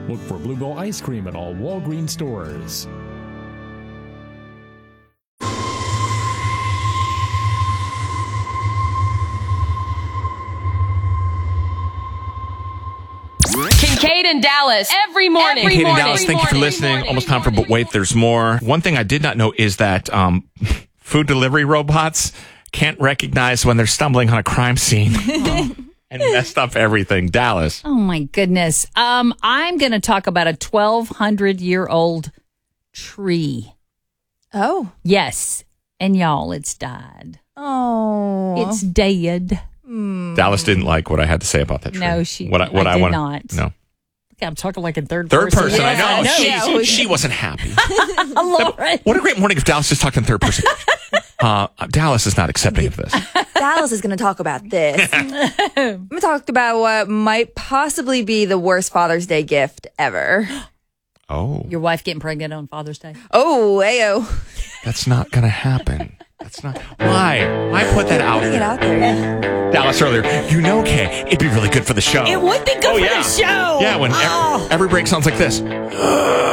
Look for Bluebell ice cream at all Walgreens stores. Kincaid and Dallas every morning. Kincaid and Dallas, thank you for listening. Almost time for But Wait, There's More. One thing I did not know is that food delivery robots can't recognize when they're stumbling on a crime scene and messed up everything. Dallas. Oh, my goodness. I'm going to talk about a 1,200-year-old tree. Oh. Yes. And y'all, it's died. Oh. It's dead. Dallas didn't like what I had to say about that tree. No, she what I did not. No. I'm talking like in third person. Yes, I know. She wasn't happy. Lauren. What a great morning if Dallas just talked in third person. Dallas is not accepting of this. Dallas is going to talk about this. I'm going to talk about what might possibly be the worst Father's Day gift ever. Oh. Your wife getting pregnant on Father's Day? Oh, ayo. That's not going to happen. That's not. Why put that out Get there? out there. Dallas earlier, Kay, it'd be really good for the show. It would be good for the show. Yeah, when every break sounds like this.